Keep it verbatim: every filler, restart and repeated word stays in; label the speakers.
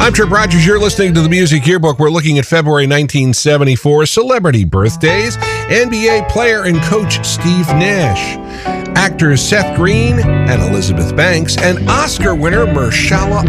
Speaker 1: I'm Trip Rogers. You're listening to the Music Yearbook. We're looking at February nineteen seventy-four celebrity birthdays. N B A player and coach Steve Nash, actors Seth Green and Elizabeth Banks, and Oscar winner Mahershala